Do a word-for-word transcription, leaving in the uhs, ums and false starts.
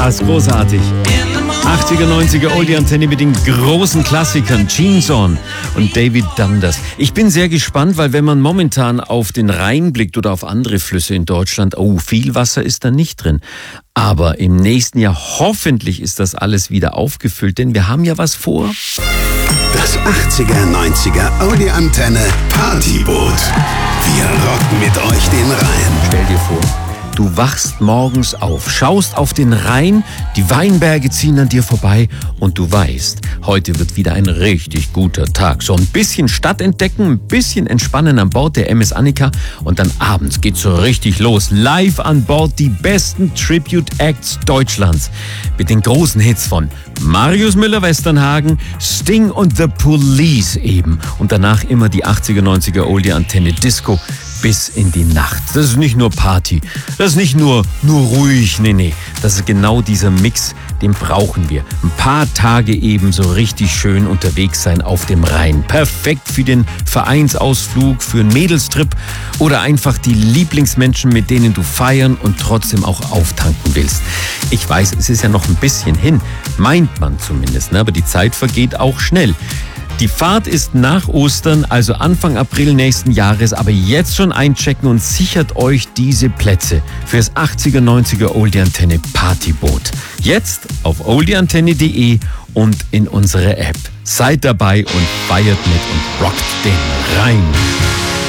Ah, ist großartig. achtziger, neunziger Oldie-Antenne mit den großen Klassikern Jeans On und David Dundas. Ich bin sehr gespannt, weil wenn man momentan auf den Rhein blickt oder auf andere Flüsse in Deutschland, oh, viel Wasser ist da nicht drin. Aber im nächsten Jahr hoffentlich ist das alles wieder aufgefüllt, denn wir haben ja was vor. Das achtziger, neunziger Oldie-Antenne Partyboot. Wir rocken mit euch den Rhein. Stell dir vor, du wachst morgens auf, schaust auf den Rhein, die Weinberge ziehen an dir vorbei und du weißt, heute wird wieder ein richtig guter Tag. So ein bisschen Stadt entdecken, ein bisschen entspannen an Bord der M S Annika und dann abends geht's so richtig los. Live an Bord die besten Tribute-Acts Deutschlands mit den großen Hits von Marius Müller-Westernhagen, Sting und The Police eben. Und danach immer die achtziger, neunziger Oldie-Antenne Disco bis in die Nacht. Das ist nicht nur Party, das ist nicht nur, nur ruhig, nee, nee. Das ist genau dieser Mix, den brauchen wir. Ein paar Tage eben so richtig schön unterwegs sein auf dem Rhein. Perfekt für den Vereinsausflug, für einen Mädelstrip oder einfach die Lieblingsmenschen, mit denen du feiern und trotzdem auch auftanken willst. Ich weiß, es ist ja noch ein bisschen hin, meint man zumindest, ne? Aber die Zeit vergeht auch schnell. Die Fahrt ist nach Ostern, also Anfang April nächsten Jahres, aber jetzt schon einchecken und sichert euch diese Plätze fürs achtziger, neunziger Oldie-Antenne Partyboot. Jetzt auf oldieantenne punkt de und in unsere App. Seid dabei und feiert mit und rockt den Rhein.